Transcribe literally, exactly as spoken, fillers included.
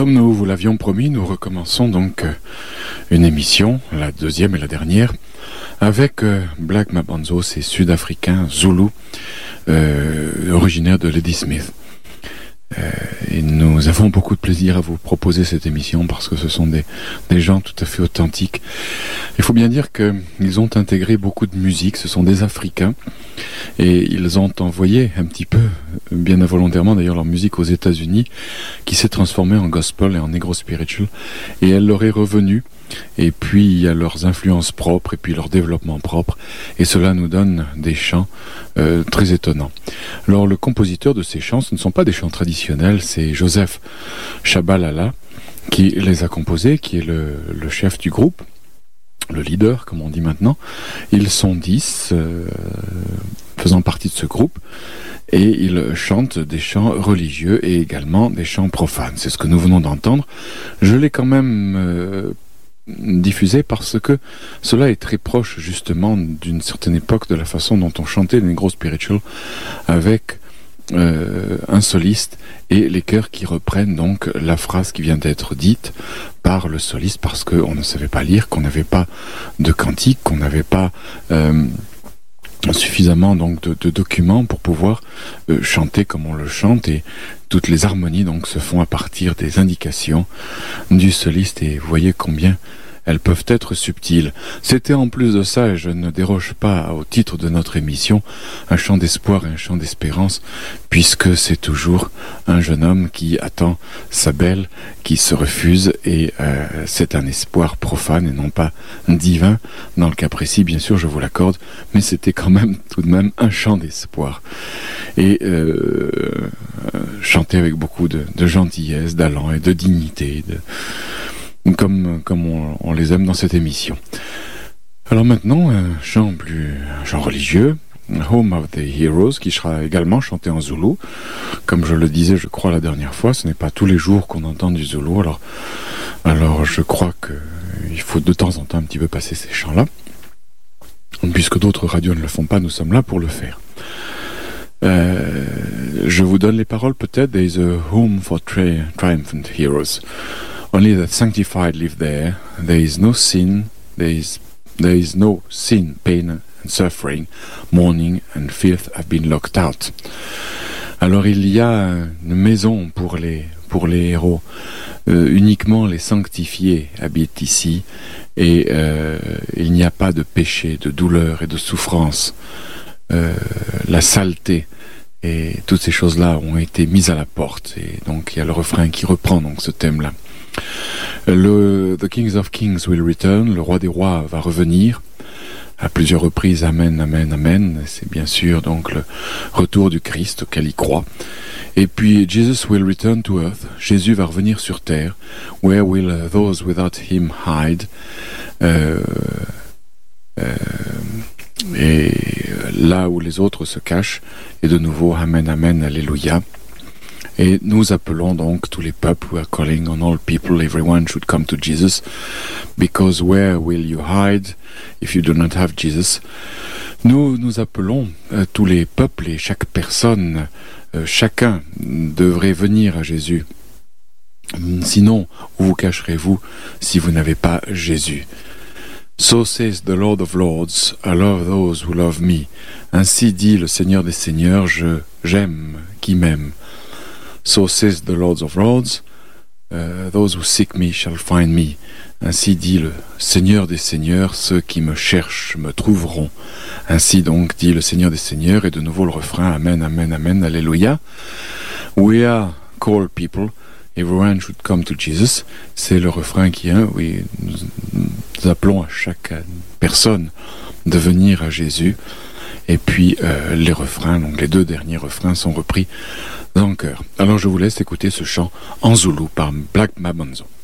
Comme nous vous l'avions promis, nous recommençons donc une émission, la deuxième et la dernière, avec Black Mabanzo, c'est sud-africain, Zulu, euh, originaire de Ladysmith. Euh, et nous avons beaucoup de plaisir à vous proposer cette émission parce que ce sont des, des gens tout à fait authentiques. Il faut bien dire qu'ils ont intégré beaucoup de musique, ce sont des Africains et ils ont envoyé un petit peu, bien involontairement d'ailleurs, leur musique aux États-Unis qui s'est transformée en gospel et en negro spiritual et elle leur est revenue. Et puis il y a leurs influences propres et puis leur développement propre et cela nous donne des chants euh, très étonnants. Alors le compositeur de ces chants, ce ne sont pas des chants traditionnels, c'est Joseph Shabalala qui les a composés, qui est le, le chef du groupe, le leader comme on dit maintenant. Ils sont dix euh, faisant partie de ce groupe et ils chantent des chants religieux et également des chants profanes. C'est ce que nous venons d'entendre. Je l'ai quand même euh, diffusé parce que cela est très proche justement d'une certaine époque de la façon dont on chantait les negro spiritual avec euh, un soliste et les chœurs qui reprennent donc la phrase qui vient d'être dite par le soliste parce qu'on ne savait pas lire, qu'on n'avait pas de cantique, qu'on n'avait pas euh, suffisamment donc de, de documents pour pouvoir euh, chanter comme on le chante et toutes les harmonies donc se font à partir des indications du soliste et vous voyez combien elles peuvent être subtiles. C'était en plus de ça, et je ne déroge pas au titre de notre émission, un chant d'espoir et un chant d'espérance, puisque c'est toujours un jeune homme qui attend sa belle, qui se refuse, et euh, c'est un espoir profane et non pas divin. Dans le cas précis, bien sûr, je vous l'accorde, mais c'était quand même tout de même un chant d'espoir. Et euh, chanté avec beaucoup de, de gentillesse, d'allant et de dignité, de... comme, comme on, on les aime dans cette émission. Alors maintenant, un chant plus un chant religieux, Home of the Heroes, qui sera également chanté en Zoulou. Comme je le disais, je crois, la dernière fois, ce n'est pas tous les jours qu'on entend du Zoulou, alors, alors je crois qu'il faut de temps en temps un petit peu passer ces chants-là. Puisque d'autres radios ne le font pas, nous sommes là pour le faire. Euh, je vous donne les paroles peut-être. There is a home for tri- triumphant heroes. Only the sanctified live there. There is no sin. There is there is no sin, pain and suffering. Mourning and filth have been locked out. Alors il y a une maison pour les pour les héros. Euh, uniquement les sanctifiés habitent ici et euh, il n'y a pas de péché, de douleur et de souffrance. Euh, la saleté et toutes ces choses-là ont été mises à la porte et donc il y a le refrain qui reprend donc ce thème-là. Le The Kings of Kings will return, le roi des rois va revenir à plusieurs reprises, amen, amen, amen. C'est bien sûr donc le retour du Christ auquel il croit. Et puis Jesus will return to earth, Jésus va revenir sur terre. Where will those without him hide? Euh, euh, et là où les autres se cachent, et de nouveau, amen, amen, alléluia. Et nous appelons donc tous les peuples, we are calling on all people, everyone should come to Jesus, because where will you hide if you do not have Jesus? Nous nous appelons euh, tous les peuples et chaque personne, euh, chacun devrait venir à Jésus. Sinon, où vous cacherez-vous si vous n'avez pas Jésus? So says the Lord of Lords, I love those who love me. Ainsi dit le Seigneur des Seigneurs, je j'aime qui m'aime. So says the Lord of Lords, uh, those who seek me shall find me. Ainsi dit le Seigneur des Seigneurs, ceux qui me cherchent me trouveront. Ainsi donc dit le Seigneur des Seigneurs, et de nouveau le refrain, amen, amen, amen, alléluia. We are called people, everyone should come to Jesus. C'est le refrain qui est, oui, nous appelons à chaque personne de venir à Jésus. Et puis euh, les refrains, donc les deux derniers refrains sont repris en chœur. Alors je vous laisse écouter ce chant en Zoulou par Black Mabanzo.